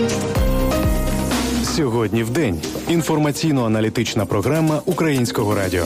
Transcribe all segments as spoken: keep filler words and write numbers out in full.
Сьогодні в день. Інформаційно-аналітична програма Українського радіо.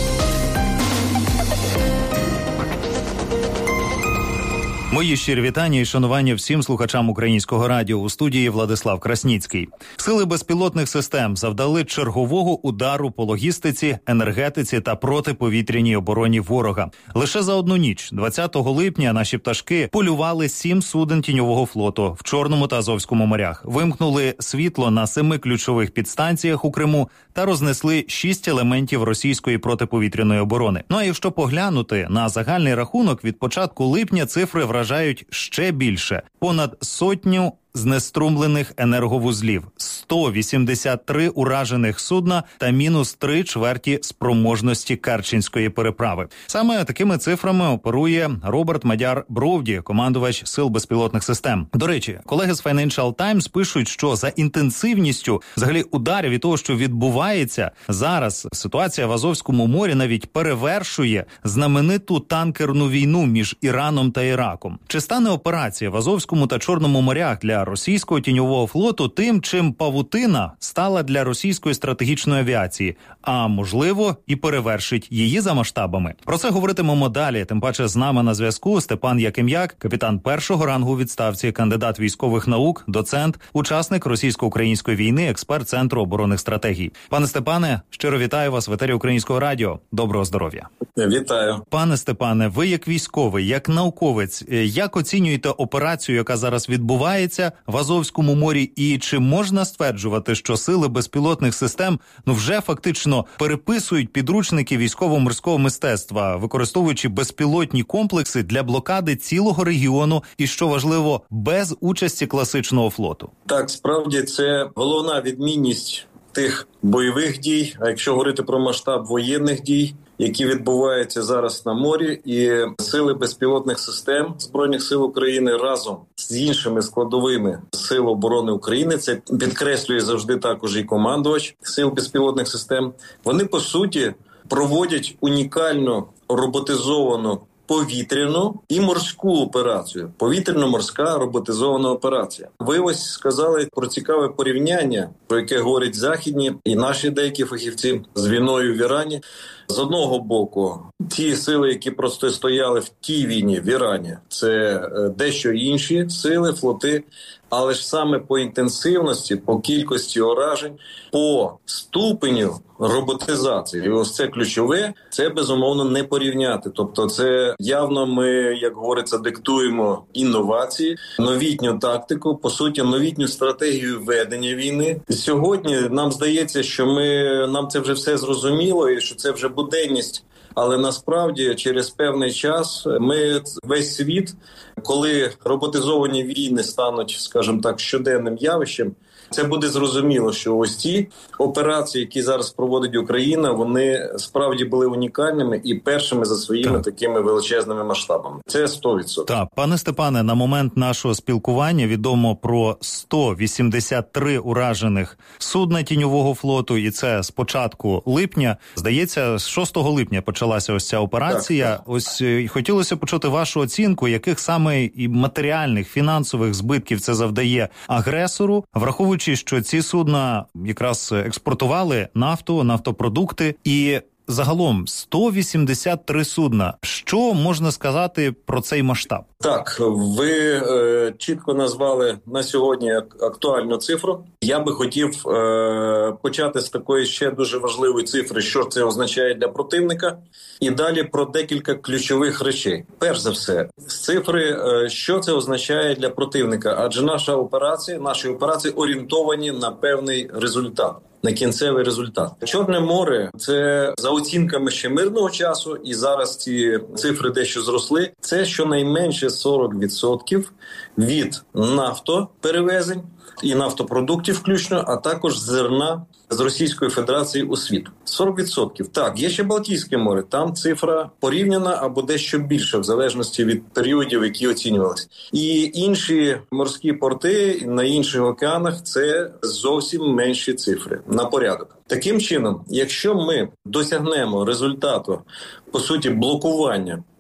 Мої щирі вітання і шанування всім слухачам Українського радіо. У студії Владислав Красніцький. Сили безпілотних систем завдали чергового удару по логістиці, енергетиці та протиповітряній обороні ворога. Лише за одну ніч, двадцятого липня, наші пташки полювали сім суден тіньового флоту в Чорному та Азовському морях, вимкнули світло на семи ключових підстанціях у Криму та рознесли шість елементів російської протиповітряної оборони. Ну а якщо поглянути на загальний рахунок, від початку липня цифри вражають ще більше – понад сотню знеструмлених енерговузлів, сто вісімдесят три уражених судна та мінус три чверті спроможності Керченської переправи. Саме такими цифрами оперує Роберт Мадяр Бровді, командувач Сил безпілотних систем. До речі, колеги з Financial Times пишуть, що за інтенсивністю взагалі ударів і того, що відбувається, зараз ситуація в Азовському морі навіть перевершує знамениту танкерну війну між Іраном та Іраком. Чи стане операція в Азовському та Чорному морях для російського тіньового флоту тим, чим павутина стала для російської стратегічної авіації, а можливо і перевершить її за масштабами? Про це говоритимемо далі, тим паче з нами на зв'язку Степан Яким'як, капітан першого рангу у відставці, кандидат військових наук, доцент, учасник російсько-української війни, експерт Центру оборонних стратегій. Пане Степане, щиро вітаю вас в етері Українського радіо. Доброго здоров'я. Вітаю. Пане Степане, ви як військовий, як науковець, як оцінюєте операцію, яка зараз відбувається в Азовському морі, і чи можна стверджувати, що сили безпілотних систем ну вже фактично переписують підручники військово-морського мистецтва, використовуючи безпілотні комплекси для блокади цілого регіону і, що важливо, без участі класичного флоту? Так, справді це головна відмінність тих бойових дій, а якщо говорити про масштаб воєнних дій, які відбуваються зараз на морі, і сили безпілотних систем Збройних сил України разом з іншими складовими сил оборони України, це підкреслює завжди також і командувач сил безпілотних систем, вони по суті проводять унікальну роботизовану повітряну і морську операцію. Повітряно-морська роботизована операція. Ви ось сказали про цікаве порівняння, про яке говорять західні і наші деякі фахівці з війною в Ірані. З одного боку, ті сили, які просто стояли в тій війні в Ірані, це дещо інші сили, флоти, але ж саме по інтенсивності, по кількості уражень, по ступеню роботизації, і ось це ключове, це безумовно не порівняти. Тобто це явно ми, як говориться, диктуємо інновації, новітню тактику, по суті, новітню стратегію ведення війни. Сьогодні нам здається, що ми нам це вже все зрозуміло і що це вже буденність. Але насправді через певний час ми весь світ, коли роботизовані війни стануть, скажімо так, щоденним явищем, це буде зрозуміло, що ось ті операції, які зараз проводить Україна, вони справді були унікальними і першими за своїми так. такими величезними масштабами. Це сто відсотків. Так, пане Степане, на момент нашого спілкування відомо про сто вісімдесят три уражених судна тіньового флоту, і це з початку липня. Здається, з шостого липня почалася ось ця операція. Так, так. Ось хотілося почути вашу оцінку, яких саме і матеріальних, фінансових збитків це завдає агресору, враховуючи, що ці судна якраз експортували нафту, нафтопродукти і загалом сто вісімдесят три судна. Що можна сказати про цей масштаб? Так, ви е, чітко назвали на сьогодні актуальну цифру. Я би хотів е, почати з такої ще дуже важливої цифри, що це означає для противника, і далі про декілька ключових речей. Перш за все, з цифри, е, що це означає для противника, адже наша операція, наші операції орієнтовані на певний результат. На кінцевий результат. Чорне море – це за оцінками ще мирного часу, і зараз ці цифри дещо зросли. Це щонайменше сорок відсотків від нафтоперевезень і нафтопродуктів включно, а також зерна з Російської Федерації у світ. сорок відсотків. Так, є ще Балтійське море. Там цифра порівняна або дещо більша, в залежності від періодів, які оцінювалися. І інші морські порти на інших океанах – це зовсім менші цифри на порядок. Таким чином, якщо ми досягнемо результату, по суті, блокування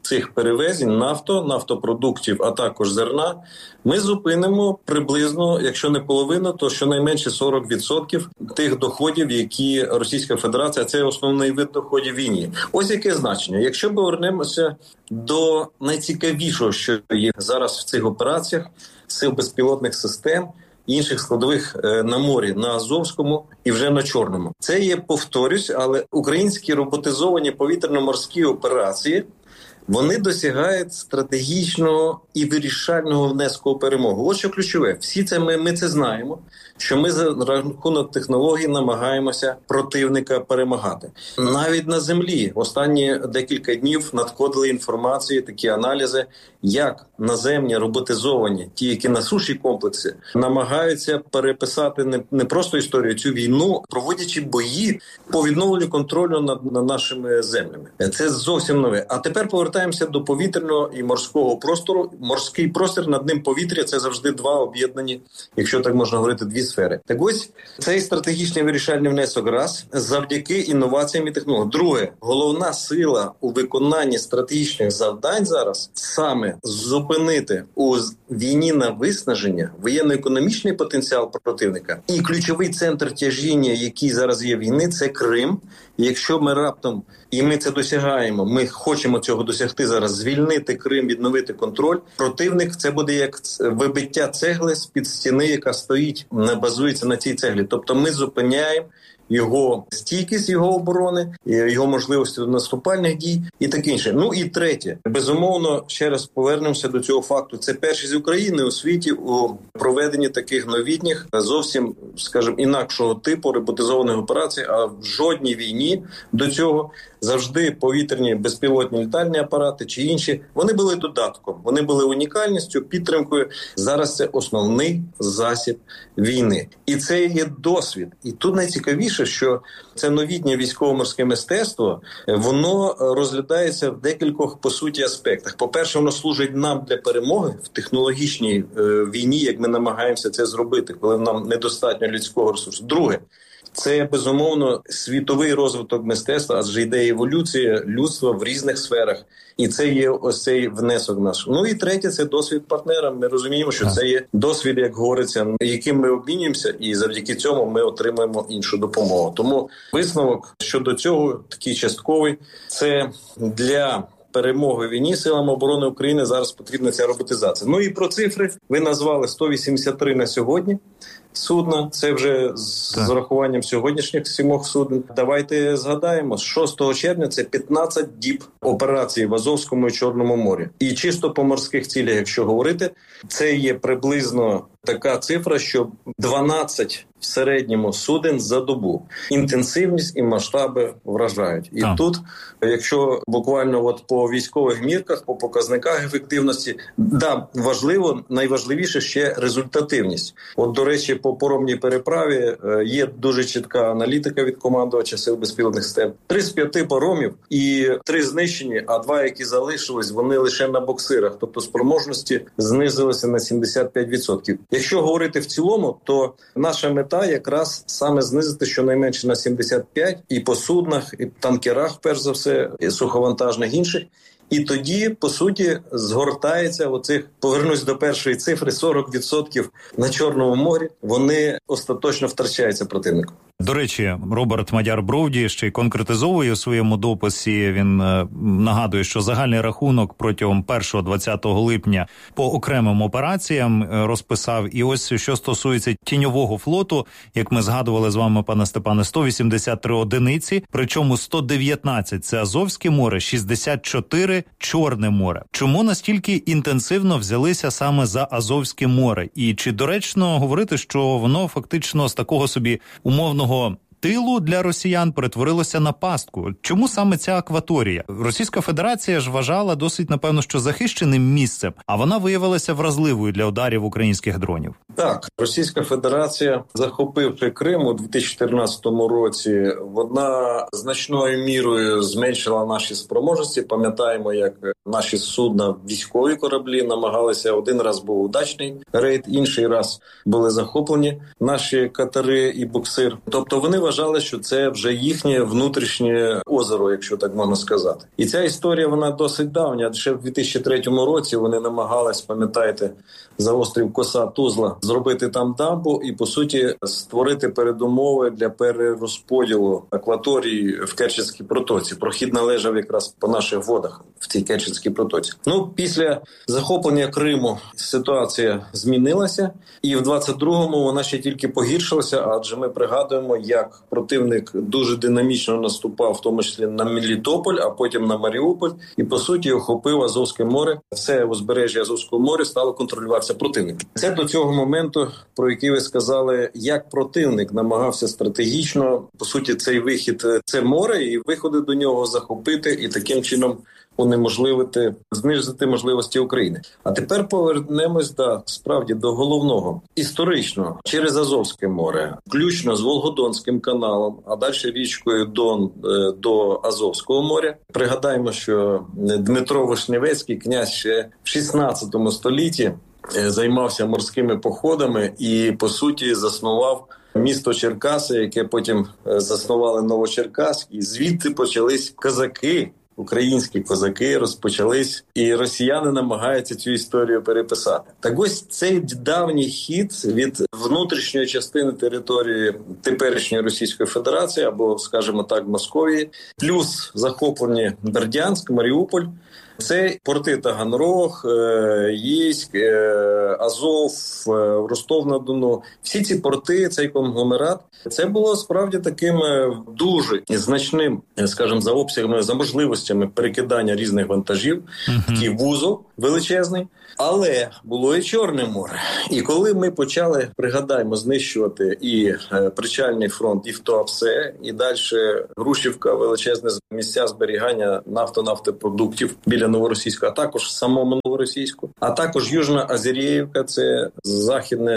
цих перевезень нафто, нафтопродуктів, а також зерна, ми зупинимо приблизно, якщо не половину, то щонайменше сорок відсотків тих доходів, які Російська Федерація, це основний вид доходів війні. Ось яке значення. Якщо ми повернемося до найцікавішого, що є зараз в цих операціях, сил безпілотних систем, інших складових на морі, на Азовському і вже на Чорному. Це є, повторюсь, але українські роботизовані повітряно-морські операції, вони досягають стратегічного і вирішального внеску у перемогу. Ось що ключове. Всі це ми, ми це знаємо, що ми за рахунок технологій намагаємося противника перемагати. Навіть на землі останні декілька днів надходили інформації, такі аналізи, як наземні роботизовані, ті, які на суші комплекси, намагаються переписати не, не просто історію, цю війну, проводячи бої по відновленню контролю над, над нашими землями. Це зовсім нове. А тепер повертаємося до повітряного і морського простору. Морський простір, над ним повітря – це завжди два об'єднані, якщо так можна говорити, дві сфери. Так ось, цей стратегічний вирішальний внесок раз, завдяки інноваціям і технологіям. Друге, головна сила у виконанні стратегічних завдань зараз саме зупинити у війні на виснаження воєнно-економічний потенціал противника. І ключовий центр тяжіння, який зараз є війни, це Крим. І якщо ми раптом, і ми це досягаємо, ми хочемо цього досягти зараз, звільнити Крим, відновити контроль, противник це буде як вибиття цегли з-під стіни, яка стоїть, базується на цій цеглі. Тобто ми зупиняємо його стійкість, його оборони, його можливості до наступальних дій і таке інше. Ну і третє. Безумовно, ще раз повернемося до цього факту. Це перші з України у світі у проведенні таких новітніх, зовсім, скажімо, інакшого типу роботизованих операцій, а в жодній війні до цього завжди повітряні безпілотні літальні апарати чи інші, вони були додатком, вони були унікальністю, підтримкою. Зараз це основний засіб війни. І це є досвід. І тут найцікавіше, що це новітнє військово-морське мистецтво, воно розглядається в декількох, по суті, аспектах. По-перше, воно служить нам для перемоги в технологічній е, війні, як ми намагаємося це зробити, коли нам недостатньо людського ресурсу. Друге, це, безумовно, світовий розвиток мистецтва, адже йде еволюція людства в різних сферах. І це є ось цей внесок наш. Ну і третє, це досвід партнера. Ми розуміємо, що це є досвід, як говориться, яким ми обмінюємося, і завдяки цьому ми отримаємо іншу допомогу. Тому висновок щодо цього, такий частковий, це для перемоги в війні силам оборони України зараз потрібна ця роботизація. Ну і про цифри. Ви назвали сто вісімдесят три на сьогодні судна. Це вже з, з урахуванням сьогоднішніх сімох суден. Давайте згадаємо, з шостого червня це п'ятнадцять діб операції в Азовському і Чорному морі. І чисто по морських цілях, якщо говорити, це є приблизно така цифра, що дванадцять в середньому суден за добу. Інтенсивність і масштаби вражають. І так. Тут, якщо буквально от по військових мірках, по показниках ефективності, да, важливо, найважливіше ще результативність. От, до речі, по поромній переправі є дуже чітка аналітика від командувача сил безпілотних систем. Три з п'яти поромів і три знищені, а два, які залишились, вони лише на боксирах. Тобто спроможності знизилися на сімдесят п'ять відсотків. Якщо говорити в цілому, то наша мета якраз саме знизити щонайменше на сімдесят п'ять і по суднах, і танкерах, перш за все, і суховантажних інших. І тоді, по суті, згортається оцих, повернусь до першої цифри, сорок відсотків на Чорному морі, вони остаточно втрачаються противнику. До речі, Роберт Мадяр-Бровді ще й конкретизовує у своєму дописі. Він е, нагадує, що загальний рахунок протягом першого-двадцятого липня по окремим операціям е, розписав. І ось, що стосується тіньового флоту, як ми згадували з вами, пане Степане, сто вісімдесят три одиниці, причому сто дев'ятнадцять – це Азовське море, шістдесят чотири – Чорне море. Чому настільки інтенсивно взялися саме за Азовське море? І чи доречно говорити, що воно фактично з такого собі умовного тилу для росіян перетворилося на пастку? Чому саме ця акваторія? Російська Федерація ж вважала досить, напевно, що захищеним місцем, а вона виявилася вразливою для ударів українських дронів. Так, Російська Федерація, захопивши Крим у дві тисячі чотирнадцятому році, вона значною мірою зменшила наші спроможності. Пам'ятаємо, як наші судна, військові кораблі намагалися, один раз був удачний рейд, інший раз були захоплені наші катери і буксир. Тобто вони вважали, вважали, що це вже їхнє внутрішнє озеро, якщо так можна сказати. І ця історія, вона досить давня. Ще в дві тисячі третьому році вони намагались, пам'ятаєте, за острів Коса-Тузла зробити там дамбу і, по суті, створити передумови для перерозподілу акваторії в Керченській протоці. Прохід належав якраз по наших водах в цій Керченській протоці. Ну, після захоплення Криму ситуація змінилася, і в двадцять другому вона ще тільки погіршилася, адже ми пригадуємо, як противник дуже динамічно наступав, в тому числі на Мелітополь, а потім на Маріуполь, і, по суті, охопив Азовське море. Все узбережжя Азовського моря стало контролюватися противником. Це до цього моменту, про який ви сказали, як противник намагався стратегічно, по суті, цей вихід, це море, і виходи до нього захопити, і таким чином унеможливити, знизити можливості України. А тепер повернемось, да, справді, до головного. Історично, через Азовське море, включно з Волгодонським каналом, а далі річкою Дон до Азовського моря. Пригадаємо, що Дмитро Вишневецький, князь, ще в шістнадцятому столітті займався морськими походами і, по суті, заснував місто Черкаси, яке потім заснували Новочеркаськ, і звідти почались козаки. Українські козаки розпочались, і росіяни намагаються цю історію переписати. Так ось цей давній хід від внутрішньої частини території теперішньої Російської Федерації, або, скажімо так, Московії, плюс захоплені Бердянськ, Маріуполь, це порти Таганрог, Єйськ, Азов, Ростов-на-Дону. Всі ці порти, цей конгломерат, це було справді таким дуже значним, скажімо, за обсягами, за можливостями перекидання різних вантажів, такий вузол величезний. Але було і Чорне море. І коли ми почали, пригадаємо, знищувати і Причальний фронт, і в Туапсе, і далі Грушівка, величезне місця зберігання нафто-нафтопродуктів біля Новоросійська, а також в самому Новоросійську, а також Южна Азеріївка, це західне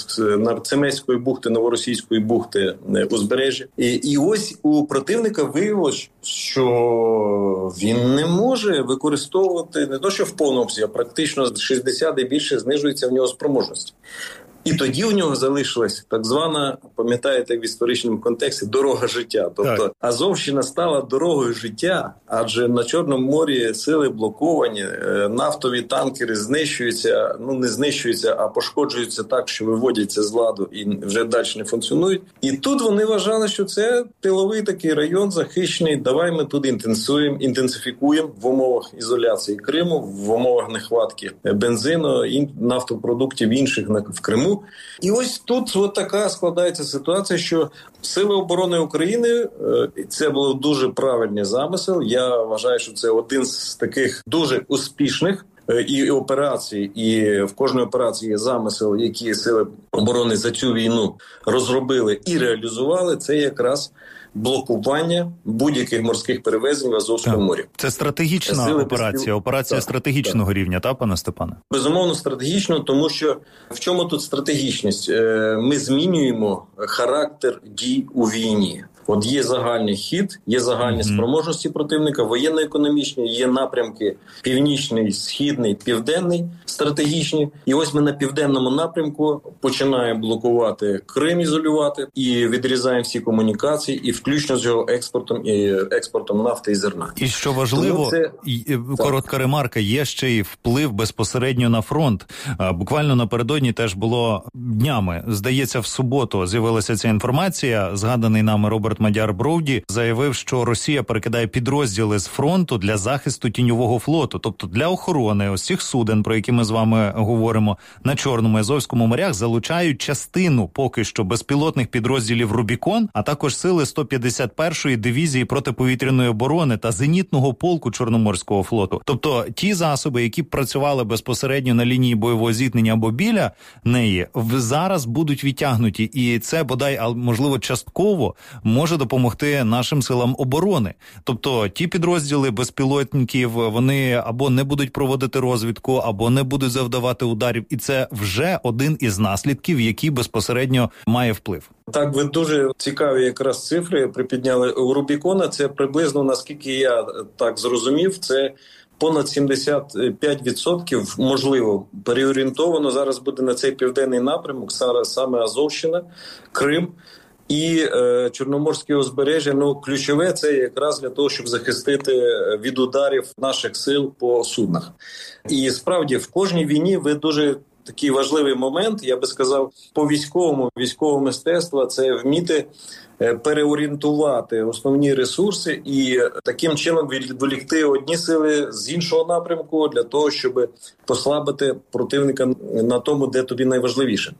Цемеської бухти, Новоросійської бухти узбережжя. І, і ось у противника виявилось, що він не може використовувати не то, що в повному обсязі, а практично з шістдесят і більше знижується в нього спроможність. І тоді у нього залишилась так звана, пам'ятаєте, в історичному контексті, дорога життя. Тобто так. Азовщина стала дорогою життя, адже на Чорному морі сили блоковані, нафтові танкери знищуються, ну не знищуються, а пошкоджуються так, що виводяться з ладу і вже далі не функціонують. І тут вони вважали, що це тиловий такий район захищений, давай ми тут інтенсуємо, інтенсифікуємо в умовах ізоляції Криму, в умовах нехватки бензину, нафтопродуктів інших в Криму. І ось тут от така складається ситуація, що Сили оборони України, це був дуже правильний замисел. Я вважаю, що це один з таких дуже успішних і операцій, і в кожній операції є замисел, які Сили оборони за цю війну розробили і реалізували, це якраз блокування будь-яких морських перевезень в Азовському морі. Це стратегічна Сили операція, операція так, стратегічного так. рівня, так, пане Степане? Безумовно, стратегічно, тому що в чому тут стратегічність? Ми змінюємо характер дій у війні. От є загальний хід, є загальні mm-hmm. спроможності противника, воєнно-економічні, є напрямки північний, східний, південний, стратегічні. І ось ми на південному напрямку починаємо блокувати Крим, ізолювати, і відрізаємо всі комунікації, і включно з його експортом, і експортом нафти і зерна. І що важливо, це... коротка так. ремарка, є ще й вплив безпосередньо на фронт. Буквально напередодні теж було днями, здається, в суботу з'явилася ця інформація, згаданий нами Роберт Мадяр Броуді заявив, що Росія перекидає підрозділи з фронту для захисту тіньового флоту, тобто для охорони ось цих суден, про які ми з вами говоримо, на Чорному і Азовському морях, залучають частину поки що безпілотних підрозділів «Рубікон», а також сили сто п'ятдесят першої дивізії протиповітряної оборони та зенітного полку Чорноморського флоту. Тобто ті засоби, які працювали безпосередньо на лінії бойового зіткнення або біля неї, зараз будуть відтягнуті. І це, бодай, а можливо, частково може допомогти нашим силам оборони. Тобто ті підрозділи безпілотників, вони або не будуть проводити розвідку, або не будуть завдавати ударів. І це вже один із наслідків, який безпосередньо має вплив. Так, ви дуже цікаві якраз цифри припідняли. У Рубікона це приблизно, наскільки я так зрозумів, це понад сімдесят п'ять відсотків, можливо, переорієнтовано зараз буде на цей південний напрямок, саме Азовщина, Крим. і е, Чорноморське узбережжя, ну, ключове це якраз для того, щоб захистити від ударів наших сил по суднах. І справді в кожній війні ви дуже такий важливий момент, я би сказав, по військовому, військове мистецтво – це вміти переорієнтувати основні ресурси і таким чином відволікти одні сили з іншого напрямку для того, щоб послабити противника на тому, де тобі найважливіше.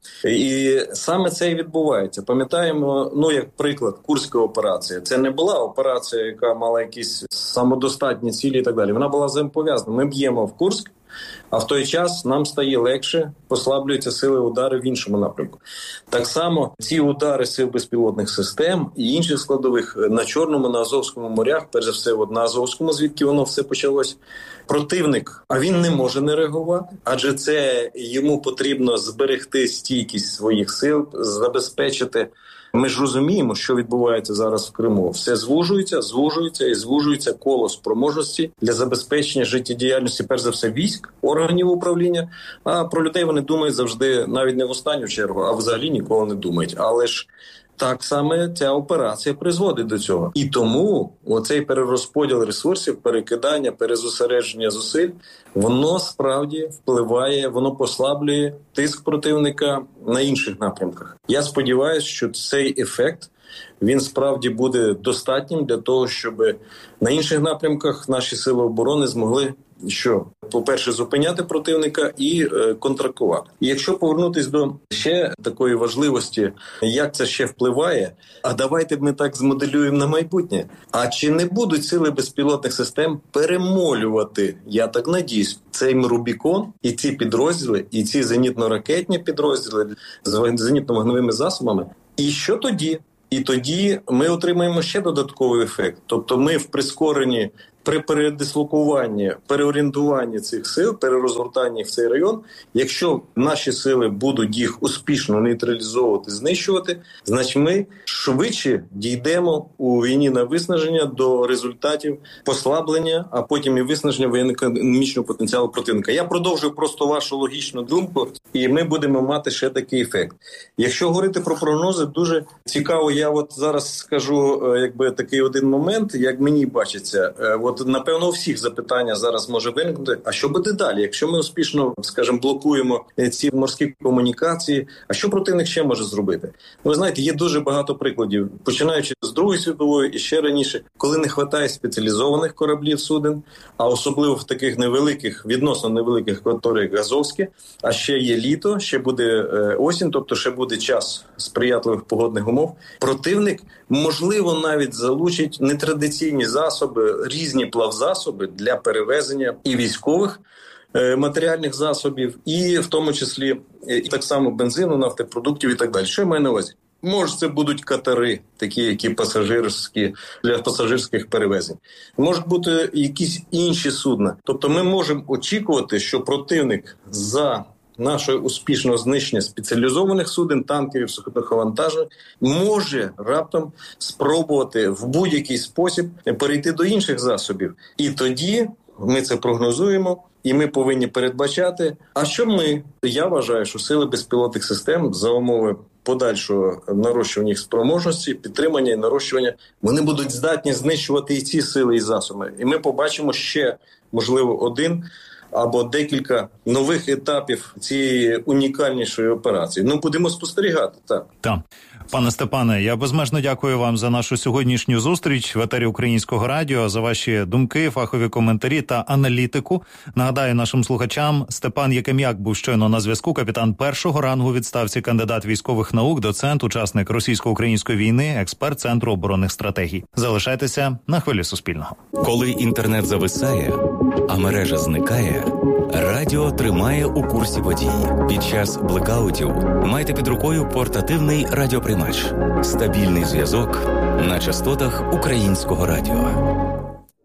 І саме це і відбувається. Пам'ятаємо, ну, як приклад, Курська операція. Це не була операція, яка мала якісь самодостатні цілі і так далі. Вона була взаємопов'язана. Ми б'ємо в Курськ, а в той час нам стає легше, послаблюються сили удари в іншому напрямку. Так само ці удари сил безпілотних систем і інших складових на Чорному, на Азовському морях, перш за все от на Азовському, звідки воно все почалось, противник, а він не може не реагувати, адже це йому потрібно зберегти стійкість своїх сил, забезпечити. Ми ж розуміємо, що відбувається зараз в Криму. Все звужується, звужується і звужується коло спроможності для забезпечення життєдіяльності, перш за все, військ, органів управління. А про людей вони думають завжди, навіть не в останню чергу, а взагалі ніколи не думають. Але ж так саме ця операція призводить до цього. І тому оцей перерозподіл ресурсів, перекидання, перезосередження зусиль, воно справді впливає, воно послаблює тиск противника на інших напрямках. Я сподіваюся, що цей ефект, він справді буде достатнім для того, щоб на інших напрямках наші сили оборони змогли що, по-перше, зупиняти противника і е, контрактувати. І якщо повернутися до ще такої важливості, як це ще впливає, а давайте ми так змоделюємо на майбутнє. А чи не будуть сили безпілотних систем перемолювати, я так надіюсь, цей Рубікон і ці підрозділи, і ці зенітно-ракетні підрозділи з зенітно-вогневими засобами? І що тоді? І тоді ми отримаємо ще додатковий ефект. Тобто ми в прискоренні, при передислокуванні, переорієнтуванні цих сил, перерозгортанні в цей район, якщо наші сили будуть їх успішно нейтралізовувати, знищувати, значить ми швидше дійдемо у війні на виснаження до результатів послаблення, а потім і виснаження воєнно-економічного потенціалу противника. Я продовжую просто вашу логічну думку, і ми будемо мати ще такий ефект. Якщо говорити про прогнози, дуже цікаво, я от зараз скажу якби такий один момент, як мені бачиться. От, напевно, у всіх запитання зараз може виникнути, а що буде далі? Якщо ми успішно, скажімо, блокуємо ці морські комунікації, а що противник ще може зробити? Ви знаєте, є дуже багато прикладів, починаючи з Другої світової і ще раніше, коли не вистачає спеціалізованих кораблів суден, а особливо в таких невеликих, відносно невеликих акваторіях, як Азовське, а ще є літо, ще буде осінь, тобто ще буде час сприятливих погодних умов. Противник, можливо, навіть залучить нетрадиційні засоби, різні плавзасоби для перевезення і військових е, матеріальних засобів, і в тому числі і так само бензину, нафтопродуктів і так далі. Що я маю на увазі? Може, це будуть катери, такі, які пасажирські, для пасажирських перевезень. Можуть бути якісь інші судна. Тобто ми можемо очікувати, що противник за нашого успішного знищення спеціалізованих суден, танкерів, сухопутних може раптом спробувати в будь-який спосіб перейти до інших засобів. І тоді ми це прогнозуємо, і ми повинні передбачати. А що ми? Я вважаю, що сили безпілотних систем за умови подальшого нарощування їх спроможності, підтримання і нарощування, вони будуть здатні знищувати і ці сили, і засоби. І ми побачимо ще, можливо, один або декілька нових етапів цієї унікальнішої операції. Ну, будемо спостерігати, так. Так. Пане Степане, я безмежно дякую вам за нашу сьогоднішню зустріч в етері Українського радіо, за ваші думки, фахові коментарі та аналітику. Нагадаю нашим слухачам, Степан Єкем'як був щойно на зв'язку, капітан першого рангу у відставці, кандидат військових наук, доцент, учасник російсько-української війни, експерт Центру оборонних стратегій. Залишайтеся на хвилі Суспільного. Коли інтернет зависає, а мережа зникає, радіо тримає у курсі подій. Під час блекаутів майте під рукою портативний радіоприймач. Стабільний зв'язок на частотах Українського радіо.